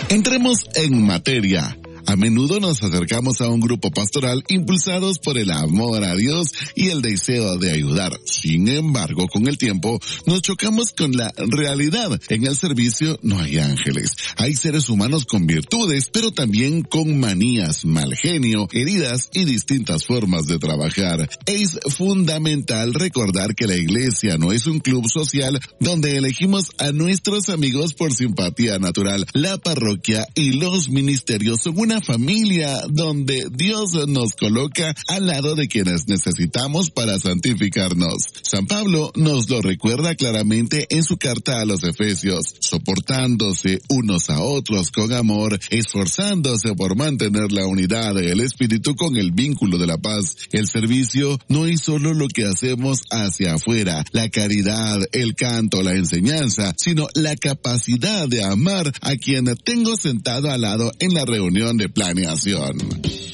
Entremos en materia. A menudo nos acercamos a un grupo pastoral impulsados por el amor a Dios y el deseo de ayudar. Sin embargo, con el tiempo, nos chocamos con la realidad. En el servicio no hay ángeles. Hay seres humanos con virtudes, pero también con manías, mal genio, heridas y distintas formas de trabajar. Es fundamental recordar que la iglesia no es un club social donde elegimos a nuestros amigos por simpatía natural. La parroquia y los ministerios son una familia donde Dios nos coloca al lado de quienes necesitamos para santificarnos. San Pablo nos lo recuerda claramente en su carta a los Efesios, soportándose unos a otros con amor, esforzándose por mantener la unidad del Espíritu con el vínculo de la paz. El servicio no es solo lo que hacemos hacia afuera, la caridad, el canto, la enseñanza, sino la capacidad de amar a quien tengo sentado al lado en la reunión de planeación.